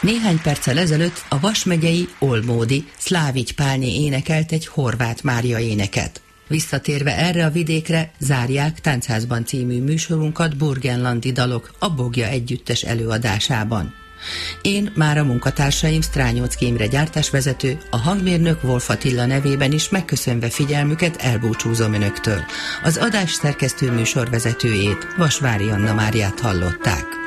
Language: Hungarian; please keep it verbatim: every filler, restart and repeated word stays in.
Néhány perccel ezelőtt a Vas megyei Olmódi Szlávics Pálné énekelt egy Horváth Mária éneket. Visszatérve erre a vidékre, zárják Táncházban című műsorunkat burgenlandi dalok a Bogja együttes előadásában. Én már a munkatársaim Strányóczky Imre gyártásvezető, a hangmérnök Wolf Attila nevében is megköszönve figyelmüket elbúcsúzom önöktől. Az adás szerkesztő műsorvezetőjét, Vasvári Anna Máriát hallották.